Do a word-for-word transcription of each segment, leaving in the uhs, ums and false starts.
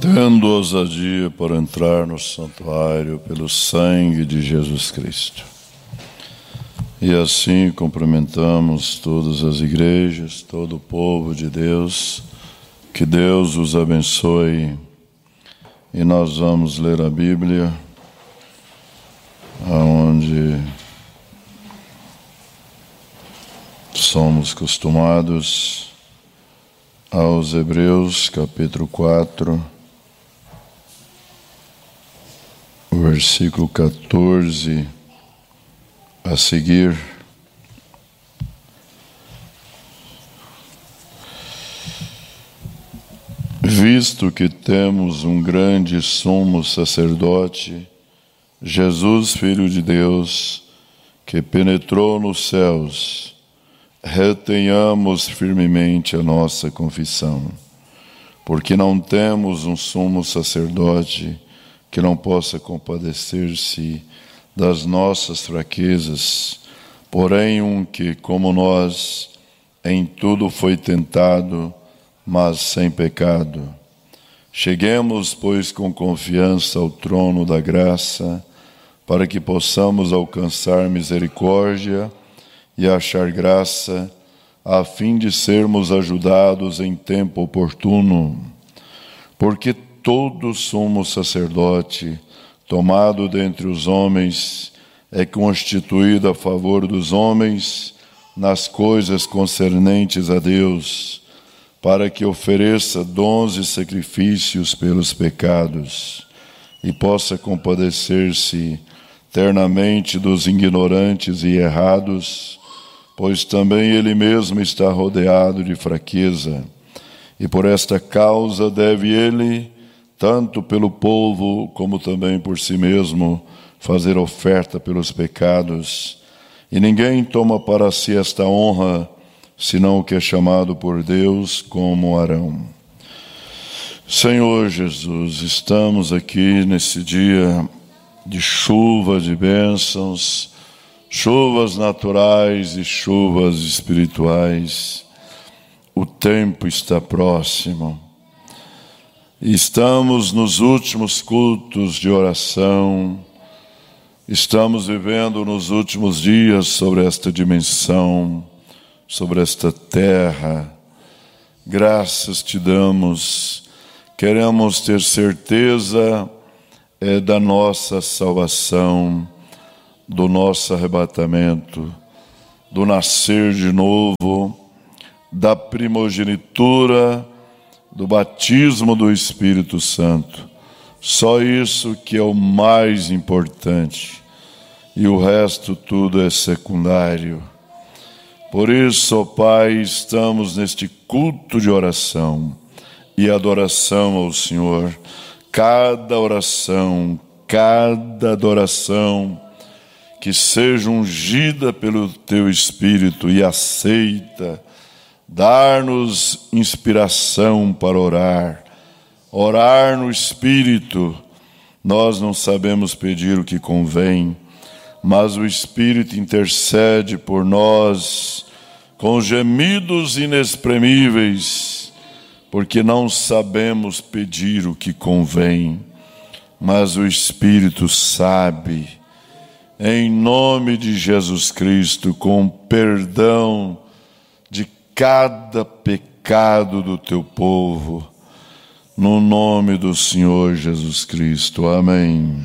tendo ousadia para entrar no santuário pelo sangue de Jesus Cristo. E assim cumprimentamos todas as igrejas, todo o povo de Deus, que Deus os abençoe. E nós vamos ler a Bíblia, aonde somos costumados, aos Hebreus, capítulo quatro, versículo quatorze a seguir. Visto que temos um grande sumo sacerdote, Jesus, Filho de Deus, que penetrou nos céus, retenhamos firmemente a nossa confissão, porque não temos um sumo sacerdote que não possa compadecer-se das nossas fraquezas, porém um que, como nós, em tudo foi tentado, mas sem pecado. Cheguemos, pois, com confiança ao trono da graça, para que possamos alcançar misericórdia e achar graça, a fim de sermos ajudados em tempo oportuno. Porque todo sumo sacerdote, tomado dentre os homens, é constituído a favor dos homens nas coisas concernentes a Deus, para que ofereça dons e sacrifícios pelos pecados, e possa compadecer-se ternamente dos ignorantes e errados, pois também ele mesmo está rodeado de fraqueza, e por esta causa deve ele, tanto pelo povo como também por si mesmo, fazer oferta pelos pecados. E ninguém toma para si esta honra, senão o que é chamado por Deus, como Arão. Senhor Jesus, estamos aqui nesse dia de chuva, de bênçãos, chuvas naturais e chuvas espirituais. O tempo está próximo. Estamos nos últimos cultos de oração. Estamos vivendo nos últimos dias sobre esta dimensão, sobre esta terra. Graças te damos. Queremos ter certeza é, da nossa salvação, do nosso arrebatamento, do nascer de novo, da primogenitura, do batismo do Espírito Santo. Só isso que é o mais importante, e o resto tudo é secundário. Por isso, ó Pai, estamos neste culto de oração e adoração ao Senhor. Cada oração, cada adoração que seja ungida pelo Teu Espírito e aceita, dar-nos inspiração para orar, orar no Espírito. Nós não sabemos pedir o que convém, mas o Espírito intercede por nós com gemidos inexprimíveis, porque não sabemos pedir o que convém, mas o Espírito sabe. Em nome de Jesus Cristo, com perdão de cada pecado do Teu povo, no nome do Senhor Jesus Cristo. Amém.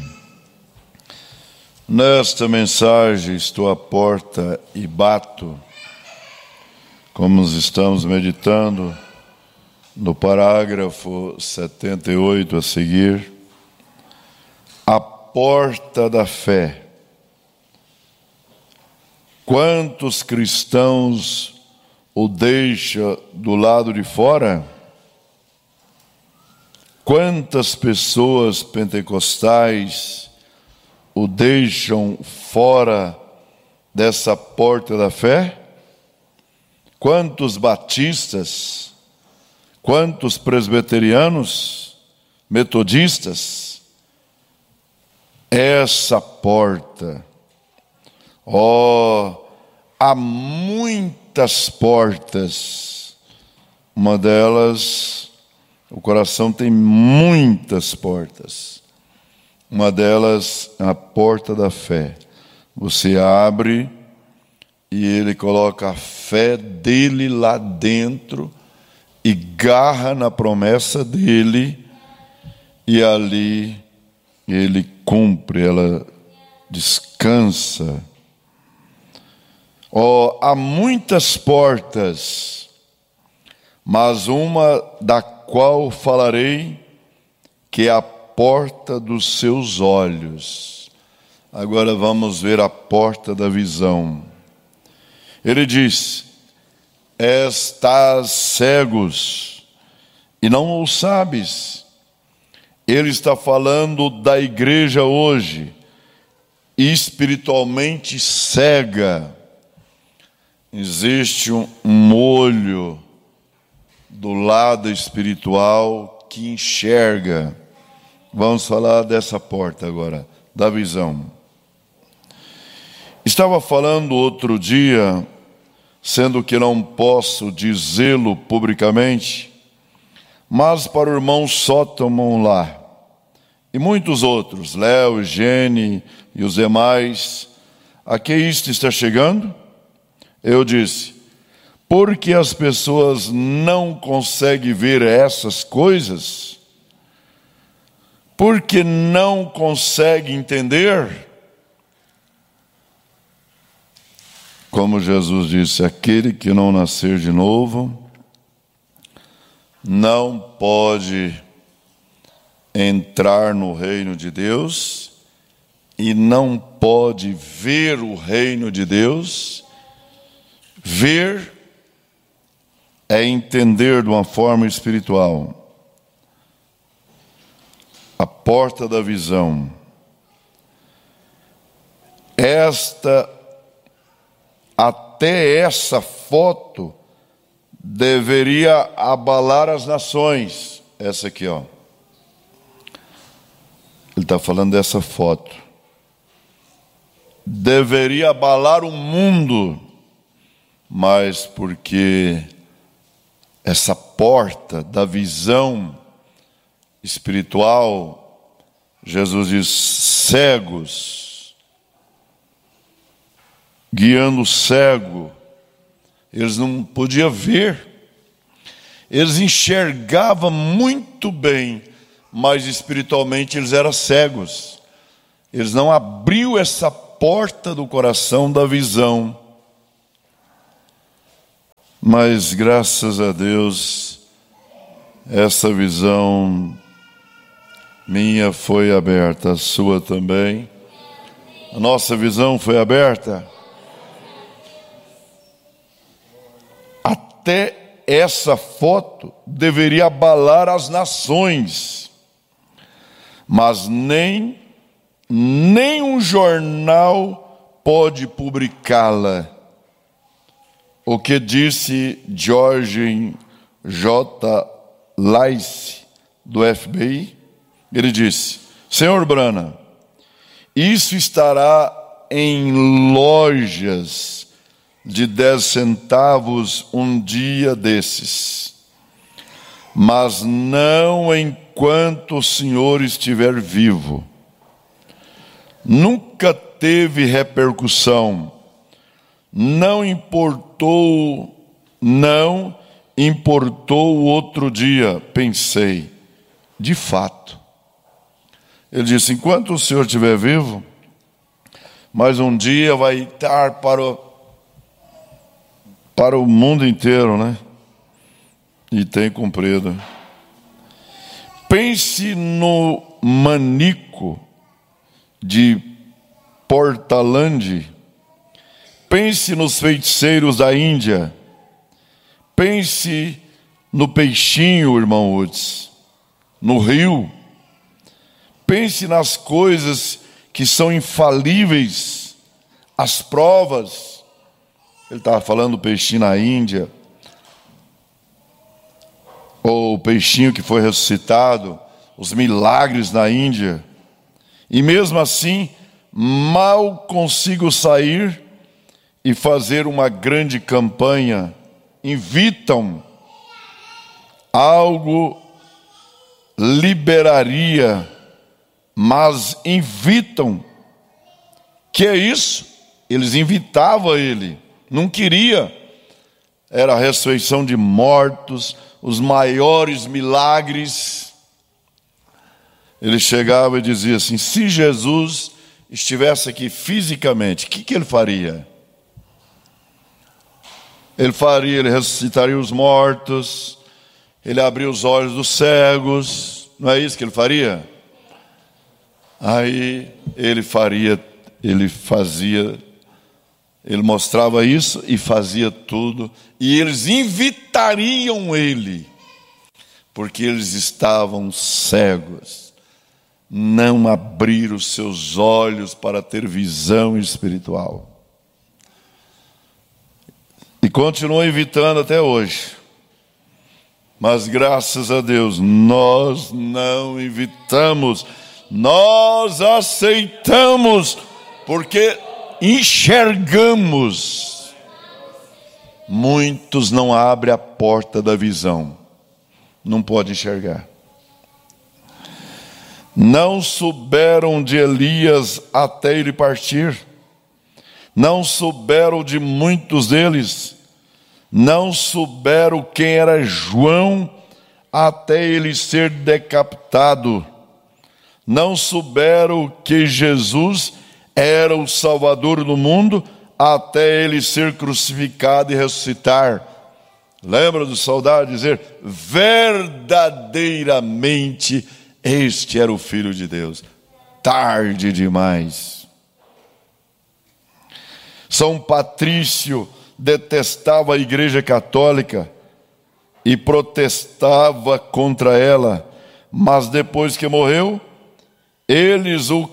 Nesta mensagem estou à porta e bato, como nós estamos meditando no parágrafo setenta e oito a seguir, a porta da fé. Quantos cristãos o deixam do lado de fora? Quantas pessoas pentecostais o deixam fora dessa porta da fé? Quantos batistas, quantos presbiterianos, metodistas? Essa porta, ó, há muitas portas. Uma delas, O coração tem muitas portas. Uma delas é a porta da fé. Você abre e ele coloca a fé dele lá dentro e garra na promessa dele, e ali ele cumpre, ela descansa. Oh, há muitas portas, mas uma da qual falarei, que é a porta dos seus olhos. Agora vamos ver a porta da visão. Ele diz: estás cegos e não o sabes. Ele está falando da igreja hoje, espiritualmente cega. Existe um, um olho do lado espiritual que enxerga. Vamos falar dessa porta agora, da visão. Estava falando outro dia, sendo que não posso dizê-lo publicamente, mas para o irmão Sótomon lá, e muitos outros, Léo, Gene e os demais, a que isto está chegando? Eu disse: porque as pessoas não conseguem ver essas coisas? Porque não conseguem entender? Como Jesus disse, aquele que não nascer de novo não pode entrar no reino de Deus e não pode ver o reino de Deus. Ver é entender de uma forma espiritual. A porta da visão. Esta, até essa foto, deveria abalar as nações. Essa aqui, ó. Ele está falando dessa foto. Deveria abalar o mundo, mas porque essa porta da visão espiritual, Jesus diz, cegos, guiando o cego, eles não podiam ver, eles enxergavam muito bem, mas espiritualmente eles eram cegos, eles não abriu essa porta do coração da visão. Mas graças a Deus, essa visão minha foi aberta, a sua também. A nossa visão foi aberta. Até essa foto deveria abalar as nações, mas nem, nem um jornal pode publicá-la. O que disse George J. Lacy, do F B I, ele disse: senhor Brana, isso estará em lojas de dez centavos um dia desses, mas não enquanto o senhor estiver vivo. Nunca teve repercussão. Não importou, não importou o outro dia, pensei, de fato. Ele disse, enquanto o senhor estiver vivo, mas um dia vai estar para o, para o mundo inteiro, né? E tem cumprido. Pense no manico de Portland. Pense nos feiticeiros da Índia. Pense no peixinho, irmão Woods, no rio. Pense nas coisas que são infalíveis, as provas. Ele estava falando do peixinho na Índia, ou o peixinho que foi ressuscitado, os milagres na Índia. E mesmo assim, mal consigo sair e fazer uma grande campanha. Invitam algo liberaria, mas invitam. Que é isso? Eles invitavam ele, não queria. Era a ressurreição de mortos, os maiores milagres. Ele chegava e dizia assim: se Jesus estivesse aqui fisicamente, o que, que ele faria? Ele faria, ele ressuscitaria os mortos, ele abriu os olhos dos cegos, não é isso que ele faria? Aí ele faria, ele fazia, ele mostrava isso e fazia tudo, e eles invitariam ele, porque eles estavam cegos, não abriram os seus olhos para ter visão espiritual. E continuam invitando até hoje. Mas graças a Deus, nós não invitamos, nós aceitamos, porque enxergamos. Muitos não abrem a porta da visão, não pode enxergar. Não souberam de Elias até ele partir, não souberam de muitos deles, não souberam quem era João até ele ser decapitado, não souberam que Jesus era o Salvador do mundo até ele ser crucificado e ressuscitar. Lembra do soldado dizer: verdadeiramente este era o Filho de Deus. Tarde demais. São Patrício detestava a Igreja Católica e protestava contra ela, mas depois que morreu, eles o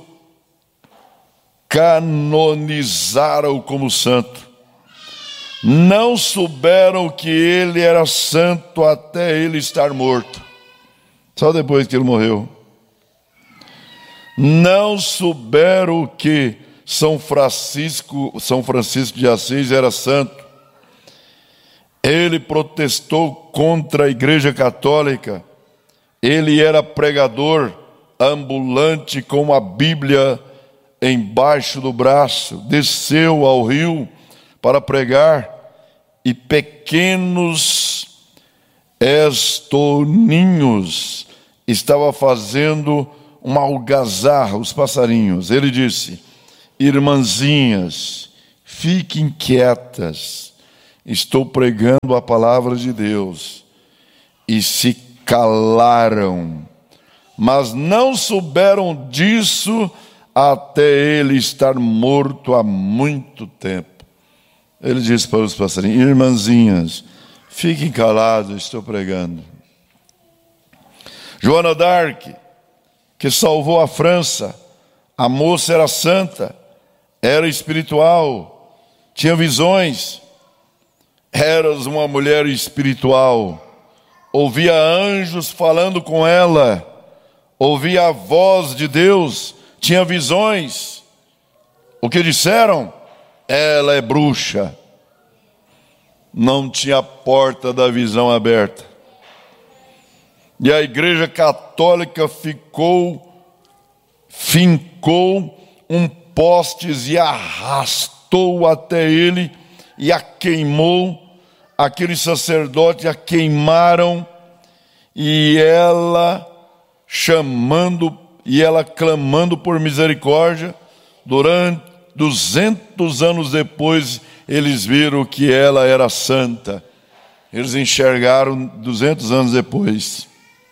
canonizaram como santo. Não souberam que ele era santo até ele estar morto, só depois que ele morreu. Não souberam que São Francisco, São Francisco de Assis era santo. Ele protestou contra a Igreja Católica. Ele era pregador ambulante com a Bíblia embaixo do braço. Desceu ao rio para pregar, e pequenos estoninhos estavam fazendo uma algazarra, os passarinhos. Ele disse: irmãzinhas, fiquem quietas, estou pregando a palavra de Deus. E se calaram, mas não souberam disso até ele estar morto há muito tempo. Ele disse para os passarinhos: irmãzinhas, fiquem calados, estou pregando. Joana d'Arc, que salvou a França, a moça era santa, era espiritual, tinha visões, era uma mulher espiritual, ouvia anjos falando com ela, ouvia a voz de Deus, tinha visões. O que disseram? Ela é bruxa. Não tinha a porta da visão aberta. E a Igreja Católica ficou, fincou um postes e arrastou até ele e a queimou. Aquele sacerdote a queimaram, e ela chamando, e ela clamando por misericórdia. Durante duzentos anos depois, eles viram que ela era santa. Eles enxergaram duzentos anos depois.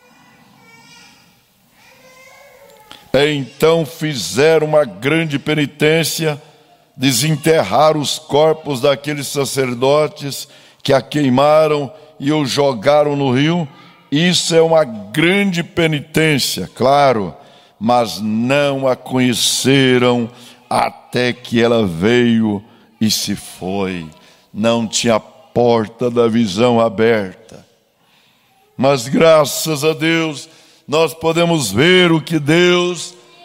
Então fizeram uma grande penitência, desenterraram os corpos daqueles sacerdotes que a queimaram e o jogaram no rio. Isso é uma grande penitência, claro, mas não a conheceram até que ela veio e se foi. Não tinha a porta da visão aberta. Mas graças a Deus, nós podemos ver o que Deus